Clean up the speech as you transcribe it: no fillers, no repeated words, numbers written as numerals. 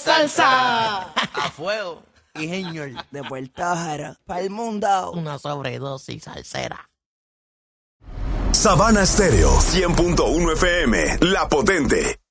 salsa. A fuego. Y señor. De Puerto Jara para el mundo. Una sobredosis salsera. Sabana Stereo 100.1 FM, La Potente.